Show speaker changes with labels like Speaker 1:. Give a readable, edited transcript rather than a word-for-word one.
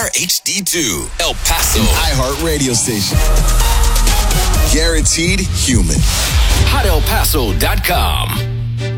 Speaker 1: WRHD2, El Paso.
Speaker 2: iHeart Radio station. Guaranteed human.
Speaker 1: HotElPaso.com.